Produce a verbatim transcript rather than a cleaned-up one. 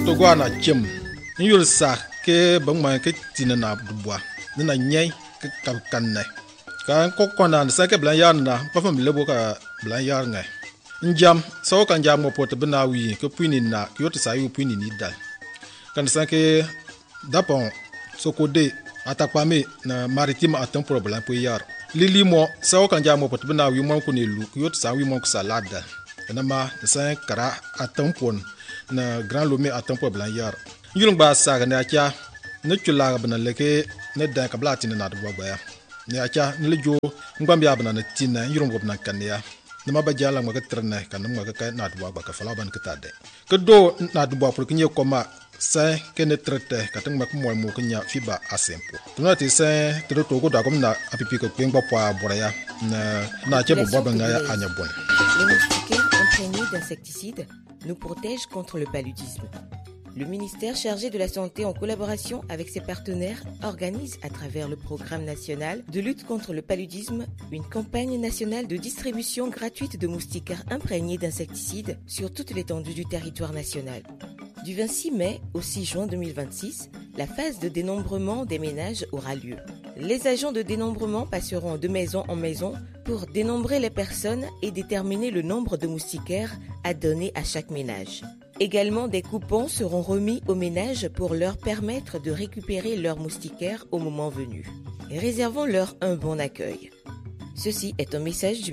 Togo na chem. Nyul sa ke bangma ke tina na dubwa. Na nyai ke kalkanne. Ka ko kona sa ke blan yar na pa fam lebo ka blan yar ngai. Njam so kan jam mo pot bna wi ke puini na ke yot sa yu puini ni dal. Kan sa ke dapon sokode atakwame na maritime aton problem po yar. Lili mo so kan jam mo pot bna wi mo ko ni lu ke yot sa wi mo ko salada. Na ma sa kara aton pon na grand lomé aton problem yar. Yulung ba sa ga na kya ne chula bna leke ne da ka blati na do gba ya. Ne acha ne lejo ngbambia bna na tina yulung bna kanya. Nama ba jala ma ka trene kan ma ka na duwa ba ka fala ban ka tade ke do na duwa pour kinye koma sa ke ne trete ka tang ma ko mo mo kanya fiba asempo tuna ti sa to to go da kom na apipi ko kwengba poa boraya na na che bo ba nga anya bon. Les moustiquaires imprégnés d'insecticides nous protègent contre le paludisme. Le ministère chargé de la Santé, en collaboration avec ses partenaires, organise à travers le programme national de lutte contre le paludisme une campagne nationale de distribution gratuite de moustiquaires imprégnés d'insecticides sur toute l'étendue du territoire national. Du vingt-six mai au six juin deux mille vingt-six, la phase de dénombrement des ménages aura lieu. Les agents de dénombrement passeront de maison en maison pour dénombrer les personnes et déterminer le nombre de moustiquaires à donner à chaque ménage. Également, des coupons seront remis aux ménages pour leur permettre de récupérer leurs moustiquaires au moment venu. Réservons-leur un bon accueil. Ceci est un message du